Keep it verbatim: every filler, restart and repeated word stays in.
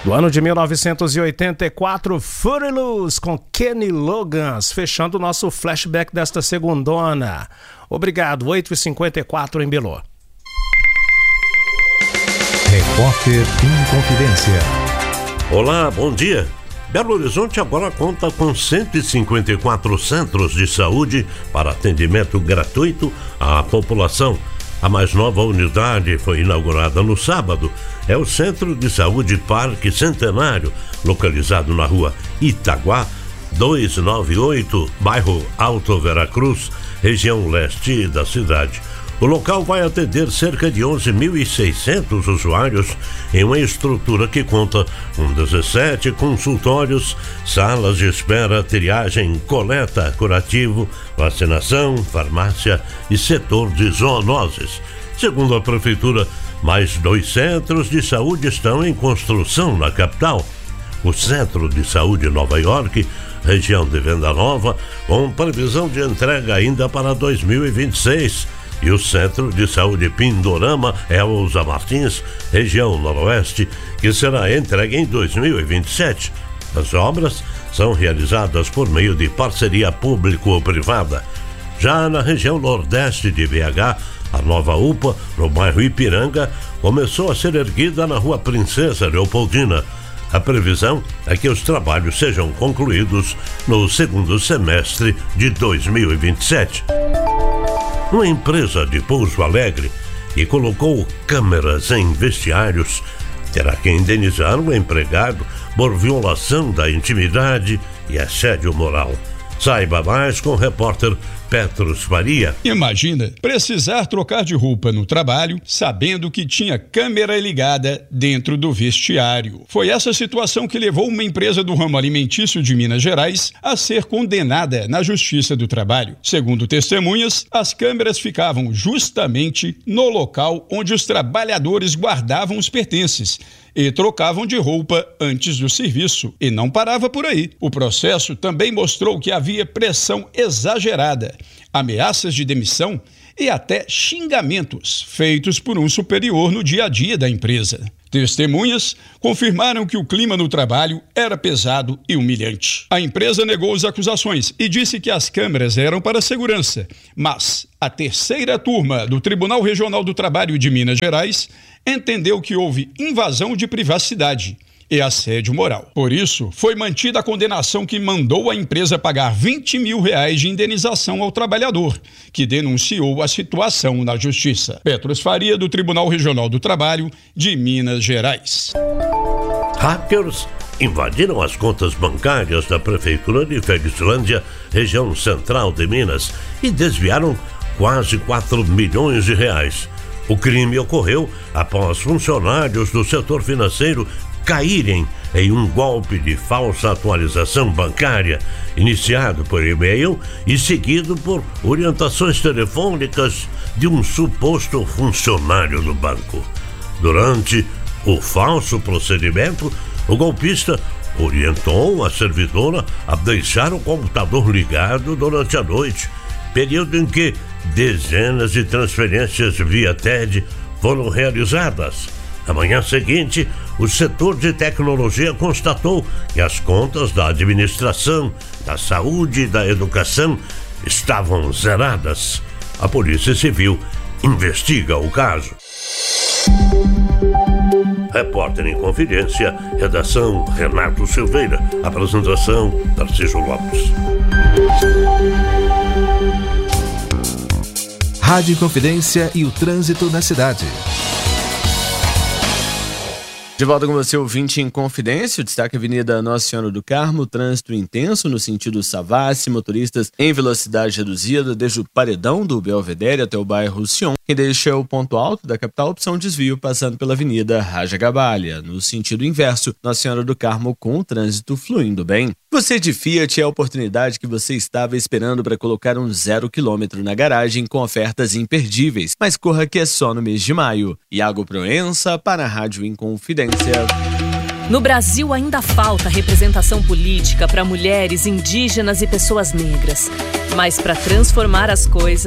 Do ano de mil novecentos e oitenta e quatro, Footloose com Kenny Loggins, fechando o nosso flashback desta segundona. Obrigado, oito e cinquenta e quatro em Belo. Repórter em Confidência. Olá, bom dia. Belo Horizonte agora conta com cento e cinquenta e quatro centros de saúde para atendimento gratuito à população. A mais nova unidade foi inaugurada no sábado. É o Centro de Saúde Parque Centenário, localizado na rua Itaguá, duzentos e noventa e oito, bairro Alto Veracruz, região leste da cidade. O local vai atender cerca de onze mil e seiscentos usuários em uma estrutura que conta com dezessete consultórios, salas de espera, triagem, coleta, curativo, vacinação, farmácia e setor de zoonoses. Segundo a prefeitura, mais dois centros de saúde estão em construção na capital. O Centro de Saúde Nova York, região de Venda Nova, com previsão de entrega ainda para dois mil e vinte e seis. E o Centro de Saúde Pindorama, Elza Martins, região noroeste, que será entregue em dois mil e vinte e sete. As obras são realizadas por meio de parceria público-privada. Já na região nordeste de B H, a nova U P A, no bairro Ipiranga, começou a ser erguida na rua Princesa Leopoldina. A previsão é que os trabalhos sejam concluídos no segundo semestre de dois mil e vinte e sete. Uma empresa de Pouso Alegre que colocou câmeras em vestiários terá que indenizar o empregado por violação da intimidade e assédio moral. Saiba mais com o repórter Petros Faria. Imagina precisar trocar de roupa no trabalho sabendo que tinha câmera ligada dentro do vestiário. Foi essa situação que levou uma empresa do ramo alimentício de Minas Gerais a ser condenada na Justiça do Trabalho. Segundo testemunhas, as câmeras ficavam justamente no local onde os trabalhadores guardavam os pertences e trocavam de roupa antes do serviço. E não parava por aí. O processo também mostrou que havia pressão exagerada, ameaças de demissão e até xingamentos feitos por um superior no dia a dia da empresa. Testemunhas confirmaram que o clima no trabalho era pesado e humilhante. A empresa negou as acusações e disse que as câmeras eram para segurança, mas a terceira turma do Tribunal Regional do Trabalho de Minas Gerais entendeu que houve invasão de privacidade e assédio moral. Por isso, foi mantida a condenação que mandou a empresa pagar vinte mil reais de indenização ao trabalhador, que denunciou a situação na Justiça. Petros Faria, do Tribunal Regional do Trabalho de Minas Gerais. Hackers invadiram as contas bancárias da Prefeitura de Felizlândia, região central de Minas, e desviaram quase quatro milhões de reais. O crime ocorreu após funcionários do setor financeiro caírem em um golpe de falsa atualização bancária, iniciado por e-mail e seguido por orientações telefônicas de um suposto funcionário do banco. Durante o falso procedimento, o golpista orientou a servidora a deixar o computador ligado durante a noite, período em que dezenas de transferências via T E D foram realizadas. Na manhã seguinte, o setor de tecnologia constatou que as contas da administração, da saúde e da educação estavam zeradas. A Polícia Civil investiga o caso. Repórter em Confidência, redação Renato Silveira, apresentação Tarcísio Lopes. Rádio Confidência e o trânsito na cidade. De volta com você, ouvinte em Confidência, o destaque Avenida Nossa Senhora do Carmo, trânsito intenso no sentido Savassi, motoristas em velocidade reduzida desde o paredão do Belvedere até o bairro Sion, que deixa o ponto alto da capital, opção desvio passando pela Avenida Raja Gabalha. No sentido inverso, Nossa Senhora do Carmo com o trânsito fluindo bem. Você de Fiat é a oportunidade que você estava esperando para colocar um zero quilômetro na garagem com ofertas imperdíveis, mas corra que é só no mês de maio. Iago Proença para a Rádio Inconfidência. No Brasil ainda falta representação política para mulheres, indígenas e pessoas negras. Mas para transformar as coisas,